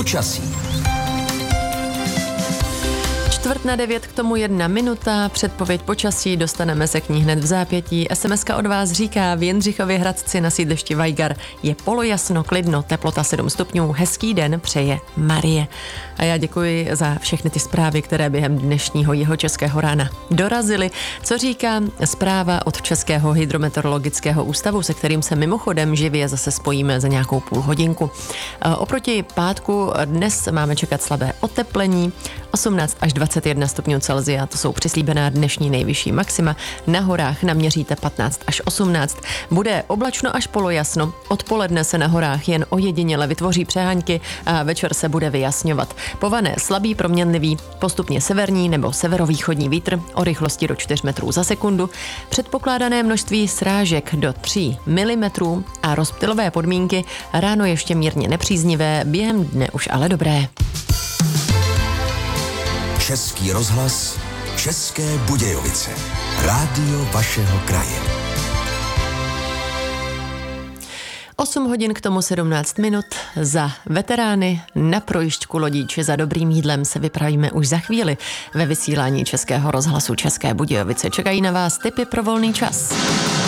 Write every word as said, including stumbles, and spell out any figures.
Počasí. Čtvrt na devět, k tomu jedna minuta, předpověď počasí, dostaneme se k ní hned v zápětí. es em eska od vás říká: v Jindřichově Hradci na sídlišti Vajgar je polojasno, klidno, teplota sedm stupňů, hezký den přeje Marie. A já děkuji za všechny ty zprávy, které během dnešního jihočeského rána dorazily. Co říká zpráva od Českého hydrometeorologického ústavu, se kterým se mimochodem živě zase spojíme za nějakou půl hodinku. Oproti pátku dnes máme čekat slabé oteplení, osmnáct až dvacet jedna stupňů Celsia, to jsou přislíbená dnešní nejvyšší maxima. Na horách naměříte patnáct až osmnáct. Bude oblačno až polojasno. Odpoledne se na horách jen ojediněle vytvoří přeháňky a večer se bude vyjasňovat. Pované slabý proměnlivý, postupně severní nebo severovýchodní vítr o rychlosti do čtyř metrů za sekundu. Předpokládané množství srážek do tří milimetrů a rozptylové podmínky ráno ještě mírně nepříznivé, během dne už ale dobré. Český rozhlas, České Budějovice. Rádio vašeho kraje. osm hodin, k tomu sedmnáct minut. Za veterány na projišťku lodí či za dobrým jídlem se vypravíme už za chvíli. Ve vysílání Českého rozhlasu České Budějovice čekají na vás tipy pro volný čas.